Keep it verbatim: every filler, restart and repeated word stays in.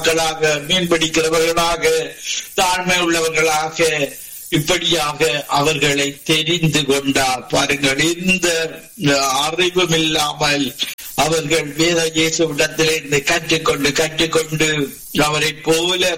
மக்களாக, மீன் பிடிக்கிறவர்களாக, தாழ்மை உள்ளவர்களாக, இப்படியாக அவர்களை தெரிந்து கொண்டார். பாருங்கள், இந்த அறிவும் இல்லாமல் அவர்கள் வேத இயேசுவிடத்திலிருந்து கற்றுக்கொண்டு கற்றுக்கொண்டு அவரை போல